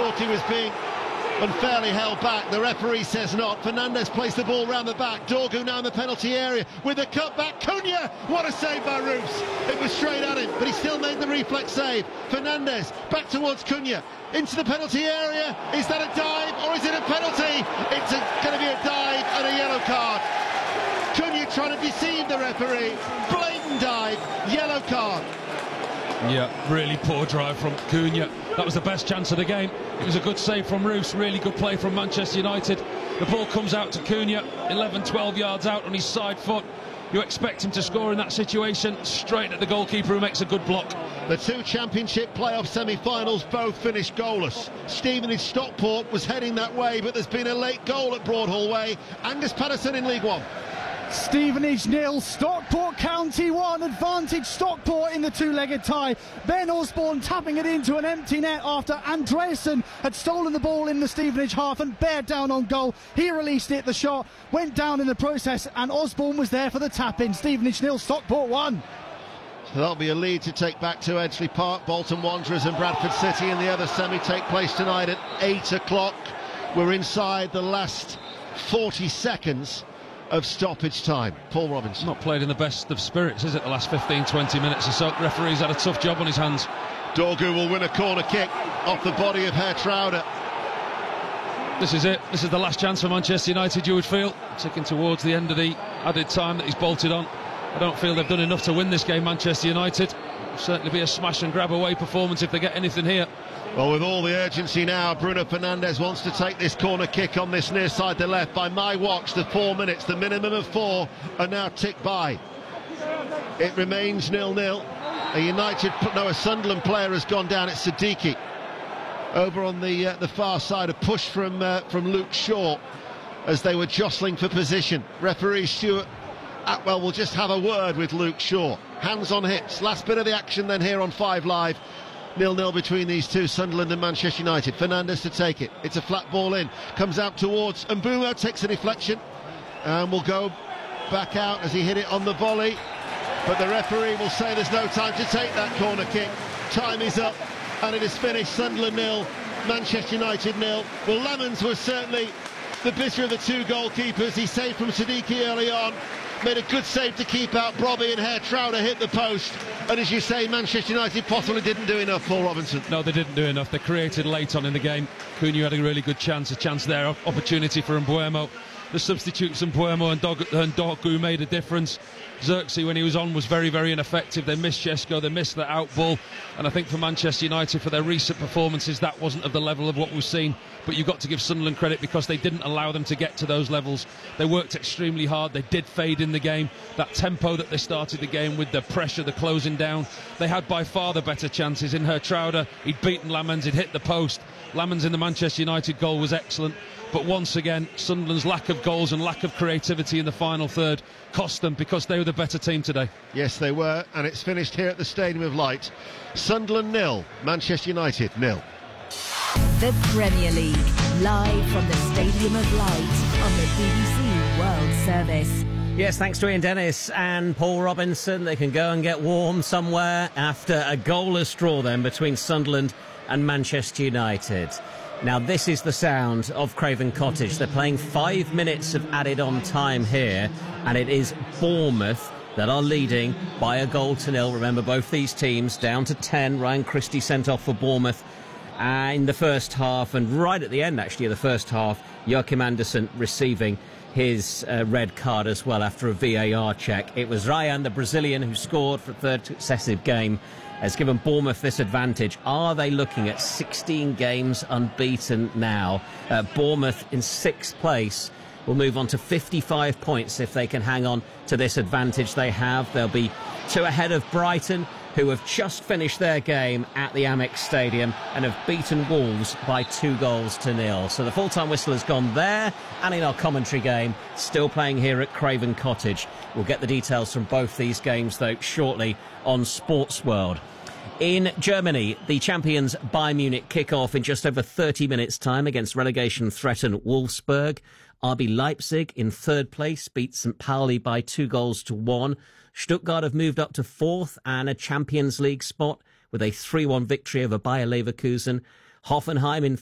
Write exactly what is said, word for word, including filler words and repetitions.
thought he was being unfairly held back. The referee says not. Fernandes plays the ball round the back. Dorgu now in the penalty area with a cutback. Cunha, what a save by Roos. It was straight at him, but he still made the reflex save. Fernandes back towards Cunha into the penalty area. Is that a dive or is it a penalty? It's going to be a dive and a yellow card. Cunha trying to deceive the referee. Blatant dive, yellow card. Yeah, really poor drive from Cunha. That was the best chance of the game. It was a good save from Roos, really good play from Manchester United. The ball comes out to Cunha, eleven twelve yards out on his side foot. You expect him to score in that situation, straight at the goalkeeper who makes a good block. The two Championship playoff semi-finals both finished goalless. Stevenage Stockport was heading that way, but there's been a late goal at Broadhall Way. Angus Patterson in League One. Stevenage nil, Stockport County one, advantage Stockport in the two-legged tie. Ben Osborne tapping it into an empty net after Andreasen had stolen the ball in the Stevenage half and bared down on goal. He released it, the shot went down in the process and Osborne was there for the tap-in. Stevenage nil, Stockport one. So that'll be a lead to take back to Edgeley Park. Bolton Wanderers and Bradford City in the other semi take place tonight at eight o'clock. We're inside the last forty seconds of stoppage time. Paul Robinson. Not played in the best of spirits, is it, the last fifteen twenty minutes or so? The referee's had a tough job on his hands. Dorgu will win a corner kick off the body of Hertrauder. This is it. This is the last chance for Manchester United, you would feel. Ticking towards the end of the added time that he's bolted on. I don't feel they've done enough to win this game, Manchester United. It'll certainly be a smash and grab away performance if they get anything here. Well, with all the urgency now, Bruno Fernandes wants to take this corner kick on this near side to left. By my watch, the four minutes, the minimum of four, are now ticked by. It remains nil-nil. A United, no, a Sunderland player has gone down. It's Siddiqui. Over on the uh, the far side, a push from uh, from Luke Shaw as they were jostling for position. Referee Stuart Atwell will just have a word with Luke Shaw. Hands on hips. Last bit of the action then here on Five Live. nil-nil between these two, Sunderland and Manchester United. Fernandes to take it. It's a flat ball in. Comes out towards Mbeumo, takes a deflection and will go back out as he hit it on the volley. But the referee will say there's no time to take that corner kick. Time is up and it is finished. Sunderland nil, Manchester United nil. Well, Lemons was certainly the bitter of the two goalkeepers. He saved from Siddiqui early on. Made a good save to keep out Brobby, and Hertrauder hit the post. And as you say, Manchester United possibly didn't do enough, Paul Robinson. No, they didn't do enough. They created late on in the game. Cunha had a really good chance, a chance there, opportunity for Mbeumo. The substitutes Mbeumo and, Dog- and Dorgu made a difference. Xerxes, when he was on, was very, very ineffective. They missed Shesko, they missed the out ball. And I think for Manchester United, for their recent performances, that wasn't of the level of what we've seen. But you've got to give Sunderland credit because they didn't allow them to get to those levels. They worked extremely hard. They did fade in the game. That tempo that they started the game with, the pressure, the closing down, they had by far the better chances. In Hertrauder, he'd beaten Lamens, he'd hit the post. Lamens in the Manchester United goal was excellent. But once again, Sunderland's lack of goals and lack of creativity in the final third cost them because they were the better team today. Yes, they were, and it's finished here at the Stadium of Light. Sunderland nil, Manchester United nil. The Premier League, live from the Stadium of Light on the B B C World Service. Yes, thanks to Ian Dennis and Paul Robinson. They can go and get warm somewhere after a goalless draw then between Sunderland and Manchester United. Now, this is the sound of Craven Cottage. They're playing five minutes of added on time here, and it is Bournemouth that are leading by a goal to nil. Remember, both these teams down to ten. Ryan Christie sent off for Bournemouth uh, in the first half, and right at the end, actually, of the first half, Joachim Andersen receiving his uh, red card as well after a V A R check. It was Ryan, the Brazilian, who scored for a third successive game, has given Bournemouth this advantage. Are they looking at sixteen games unbeaten now? Uh, Bournemouth in sixth place will move on to fifty-five points if they can hang on to this advantage they have. They'll be two ahead of Brighton, who have just finished their game at the Amex Stadium and have beaten Wolves by two goals to nil. So the full-time whistle has gone there, and in our commentary game, still playing here at Craven Cottage. We'll get the details from both these games, though, shortly on Sports World. In Germany, the champions Bayern Munich kick off in just over thirty minutes' time against relegation-threatened Wolfsburg. R B Leipzig in third place beat Saint Pauli by two goals to one. Stuttgart have moved up to fourth and a Champions League spot with a three one victory over Bayer Leverkusen. Hoffenheim in